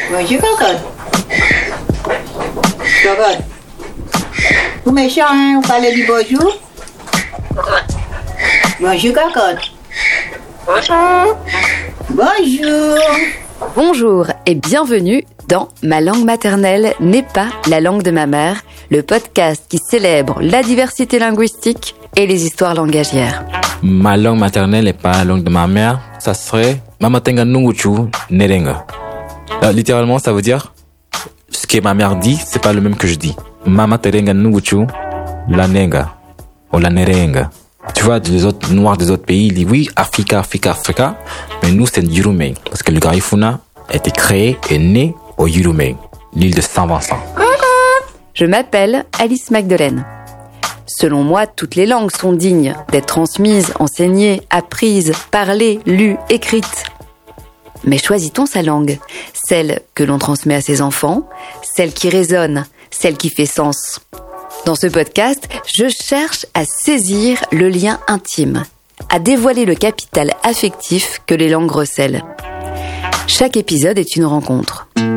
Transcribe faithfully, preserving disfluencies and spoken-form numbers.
Bonjour, cocotte. Cocotte. Vous méchant, hein, vous parlez du bonjour? Bonjour, cocotte. Bonjour. Bonjour. Bonjour et bienvenue dans Ma langue maternelle n'est pas la langue de ma mère, le podcast qui célèbre la diversité linguistique et les histoires langagières. Ma langue maternelle n'est pas la langue de ma mère, ça serait Mama tenga nunguchu nerenga. Euh, littéralement, ça veut dire ce que ma mère dit, c'est pas le même que je dis. Mama terenga nunguchu la nenga ou la nerenga. Tu vois, les autres noirs des autres pays, ils disent oui, Africa, Africa, Africa, mais nous c'est Yurumei parce que le Garifuna a été créé et né au Yurumei, l'île de Saint-Vincent. Je m'appelle Alice Magdelaine. Selon moi, toutes les langues sont dignes d'être transmises, enseignées, apprises, parlées, lues, écrites. Mais choisit-on sa langue? Celle que l'on transmet à ses enfants, celle qui résonne, celle qui fait sens. Dans ce podcast, je cherche à saisir le lien intime, à dévoiler le capital affectif que les langues recèlent. Chaque épisode est une rencontre.